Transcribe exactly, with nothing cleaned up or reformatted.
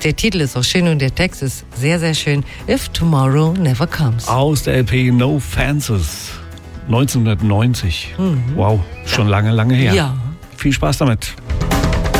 der Titel ist auch schön und der Text ist sehr, sehr schön. If Tomorrow Never Comes. Aus der L P No Fences, neunzehnhundertneunzig. Mhm. Wow, schon lange, lange her. Ja. Viel Spaß damit.